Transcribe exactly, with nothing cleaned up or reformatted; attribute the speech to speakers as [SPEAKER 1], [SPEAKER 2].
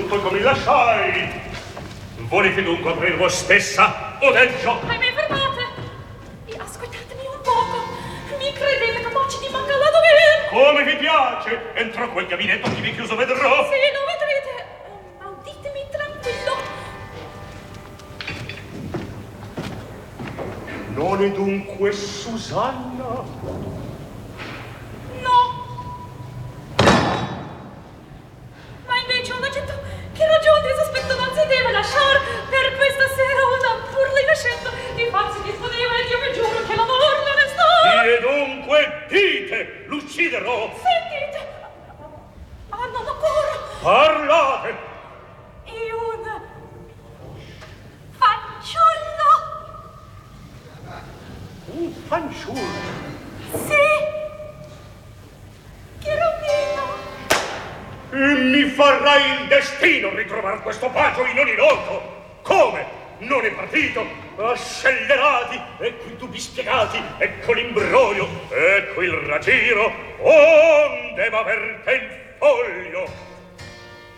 [SPEAKER 1] poi come lasciai? Volete dunque aprir voi stessa o deggio?
[SPEAKER 2] Ahimè, fermate! E ascoltatemi un poco. Mi credete capaci di mancare la dovere?
[SPEAKER 1] Come vi piace? Entro quel gabinetto che vi chiuso vedrò.
[SPEAKER 2] Sì, lo vedrete. Ma uditemi tranquillo.
[SPEAKER 1] Non è dunque Susanna?
[SPEAKER 2] No. Ma invece un aggetto che ragione disaspetto non si deve lasciar per questa sera una burlina scelta di farsi disponeva ed io vi giuro che l'amor non è stato.
[SPEAKER 1] E dunque dite, l'ucciderò.
[SPEAKER 2] Sentite. Ah, non ancora.
[SPEAKER 1] Parlate.
[SPEAKER 2] E un fanciullo.
[SPEAKER 1] Un fanciullo?
[SPEAKER 2] Sì. Cherubino.
[SPEAKER 1] E mi farà il destino ritrovar questo pagio in ogni loco. Come? Non è partito? Scellerati, ecco i dubbi spiegati, ecco l'imbroglio, ecco il raggiro, onde m'avverte il foglio.